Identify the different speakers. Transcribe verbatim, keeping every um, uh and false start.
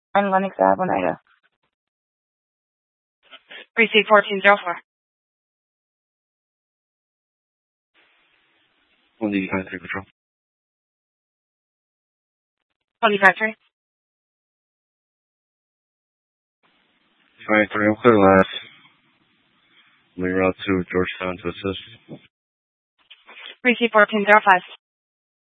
Speaker 1: On Lennox Ave, Oneida. Receipt fourteen oh four.
Speaker 2: one eighty-five three Patrol.
Speaker 1: twenty-five three.
Speaker 2: five three, I'm clear last. Moving route to Georgetown to assist.
Speaker 1: Receipt fourteen oh five.